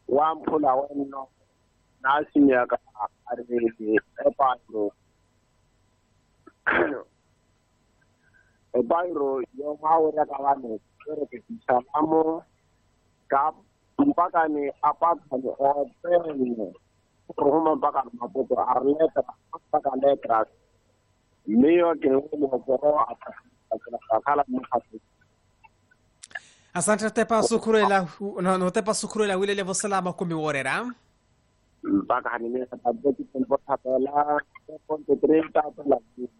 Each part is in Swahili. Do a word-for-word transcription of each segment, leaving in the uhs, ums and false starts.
wampula weno nasimiaka arveli epayro epayro yo mawera kawani kere kisalamu kap mpaka ni apata ni open ruhuma mpaka mapoto arletra mpaka letras mio kingumo poro atakala mhatu. Asante tepa sukurela no no tepa sukurela wile levo salama kumi worera mpaka ni mesa tabeti tempo tapela ponto treinta pela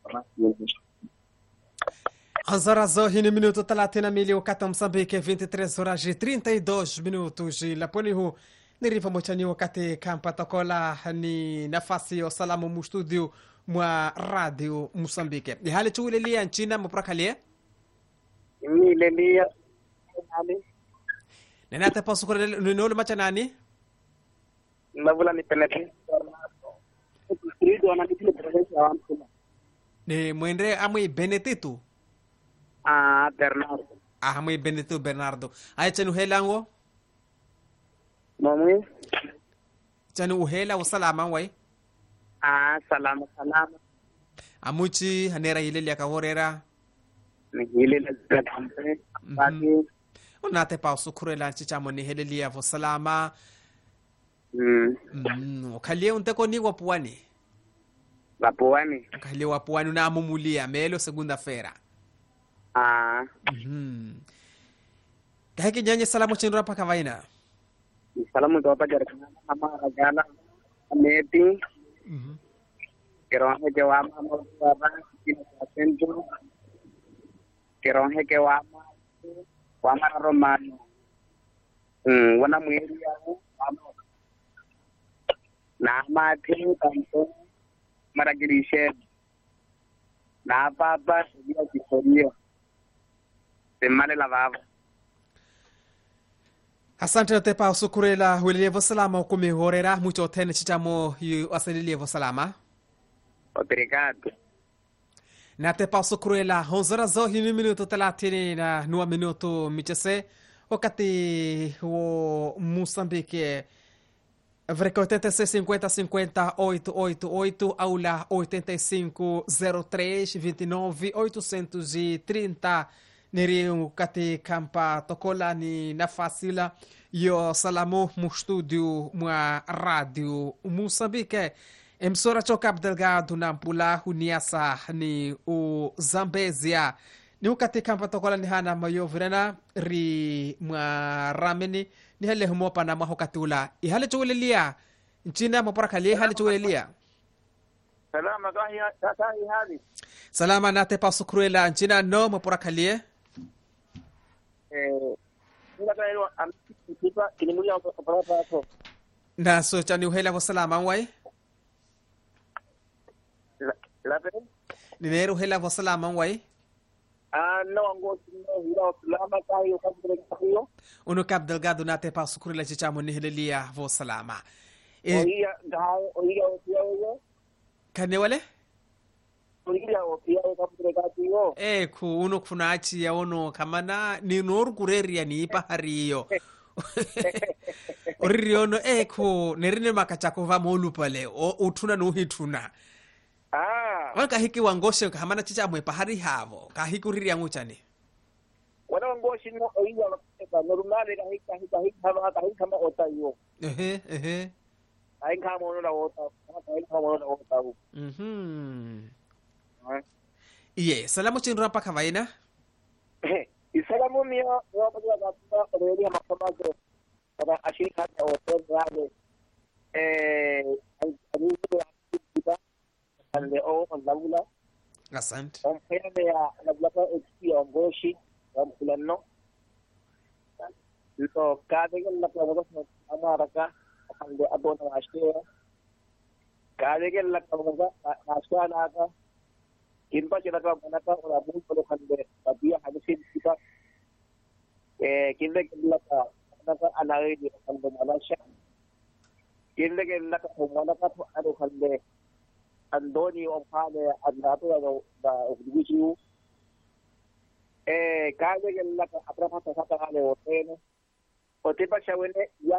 Azora zohi minuto talatina milio kata Moçambique vinte e três horas e trinta e dois minutos la ponihu niriva mochani wakati kampa tokola ni nafasi ya salamu mu studio mwa radio Moçambique ni hali tu ile nchina mprakalie ni lelia nani nena tepa sukurela no no macha nani nabula ni penetre ni mwendre amwe Benedito ah Bernardo ah mwe Benedito Bernardo ay chanu helango mami chanu uhela wa salama wai ah salama salama amuchi hanera ile ya kaworera ni ile la kampe baki unate pa sukurela chichamo ni hele ya wa salama mm mm ukalie unteko ni wa puani la puani ukalie wa puani na amumulia melo segunda fera ah mhm kahiki nyanye salamu chinra pa kavaina salamu to pa jar kama ragala ameti mhm kerohe ke wa ma mo baba kini asento kerohe ke wa ma wa ma romano mm wana mweli yao na mati kanto maragirishe na baba ya kisoria semale la baba. Asante tepa sukurela wililevo salama kumi horera mucho tene chichamo yu asalilevo salama Obrigado. na tepa sukurela honzora zo hini minuto talatini na nua minuto michese wakati wo Moçambique Vreca oitenta e seis cinquenta cinquenta oito oito oito aula oitenta e cinco zero três vinte e nove oitocentos e trinta neriu kati kampa tokola ni nafasila yo salamu mu studio mwa radio Moçambique emsora chokap delgado na mpula huniasa ni u Zambezia ni ukati kampa tokola ni hana mayo vrena ri mwa rameni ni hale humopa na maho katula ihale chuwelelia nchina maparakali ihale chuwelelia Salama kahi kahi hadi. salama nate pa sukruela nchina no maparakali Eh ila kailo amtipa kilimulia kwa hapo. na so chani uhela wa salama wai La la pe ni nero hela wa salama wai ah no ngo no hilo salama kahi kwa hiyo uno cap delgado nate pa sukruela chichamo ni helelia wa salama e oiga dao oiga oiga kane wale oiga oiga kwa hiyo e ku uno kunachi ya uno kamana ni noru kureria ni pahariyo oriono e ku nerine makachako va molu pale o utuna no hituna ah waka hiki wangoshe kamana chicha mwe pahari havo ka hiki riria nguchani wana ngoshi no oiga kwa normale kahi kahi kahi kama kahi kama otayo ehe ehe ai kama ono la ota ai kama ono la ota mhm iye salamu chinra pa kavaina isalamu mia wapo kwa kwa redia mapamazo kwa ashirika ya hotel yale eh alizo akita ande o ondabula asante ompene ya labla expio ngoshi amkulano so kade ke labla ko amaraka ande abona ashte kade ke labla ashana ka kinpa chila ka manaka और अबू को खंडे अभी हदसी दिखा eh kinde ke labla manaka alai di खंडे malasha kinde ke labla manaka to ado खंडे andoni ompane andato da uguju eh kade ke labla apra pata sata ale otene otepa chawene ya